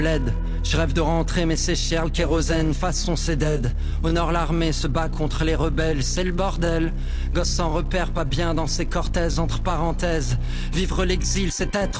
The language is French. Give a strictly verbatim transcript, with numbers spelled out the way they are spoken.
l'aide. Je rêve de rentrer mais c'est cher le kérosène, façon c'est dead. Au nord l'armée se bat contre les rebelles, c'est le bordel. Gosse sans repère, pas bien dans ses cortèses, entre parenthèses. Vivre l'exil c'est être